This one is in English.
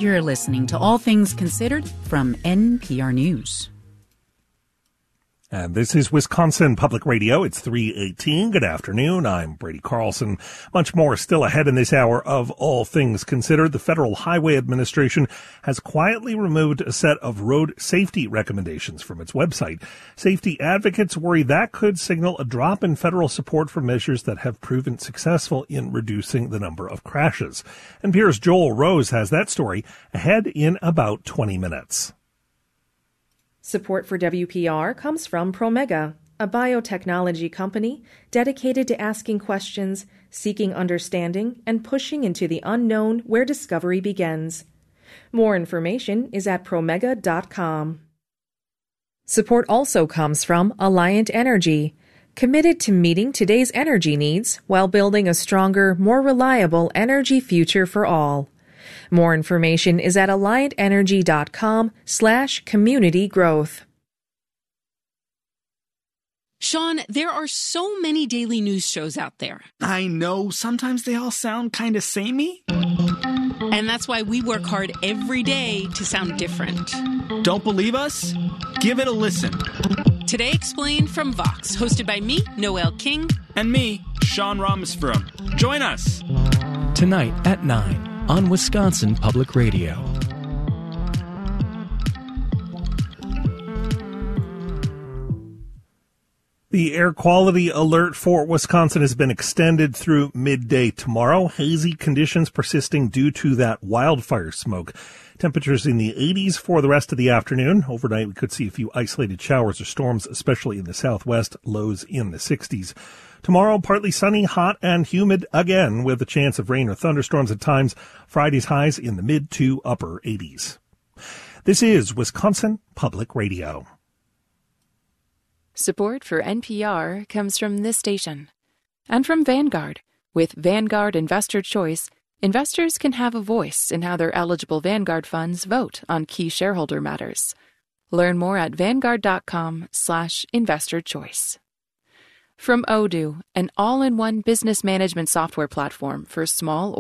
You're listening to All Things Considered from NPR News. And this is Wisconsin Public Radio. It's 3:18. Good afternoon. I'm Brady Carlson. Much more still ahead in this hour of All Things Considered. The Federal Highway Administration has quietly removed a set of road safety recommendations from its website. Safety advocates worry that could signal a drop in federal support for measures that have proven successful in reducing the number of crashes. NPR's Joel Rose has that story ahead in about 20 minutes. Support for WPR comes from Promega, a biotechnology company dedicated to asking questions, seeking understanding, and pushing into the unknown where discovery begins. More information is at promega.com. Support also comes from Alliant Energy, committed to meeting today's energy needs while building a stronger, more reliable energy future for all. More information is at alliantenergy.com/community growth. Sean, there are so many daily news shows out there. I know. Sometimes they all sound kind of samey. And that's why we work hard every day to sound different. Don't believe us? Give it a listen. Today Explained from Vox, hosted by me, Noel King. And me, Sean Rameswaram. Join us. Tonight at 9 on Wisconsin Public Radio. The air quality alert for Wisconsin has been extended through midday tomorrow. Hazy conditions persisting due to that wildfire smoke. Temperatures in the 80s for the rest of the afternoon. Overnight, we could see a few isolated showers or storms, especially in the southwest, lows in the 60s. Tomorrow, partly sunny, hot, and humid again with a chance of rain or thunderstorms at times. Friday's highs in the mid to upper 80s. This is Wisconsin Public Radio. Support for NPR comes from this station and from Vanguard. With Vanguard Investor Choice, investors can have a voice in how their eligible Vanguard funds vote on key shareholder matters. Learn more at vanguard.com/investorchoice. From Odoo, an all-in-one business management software platform for small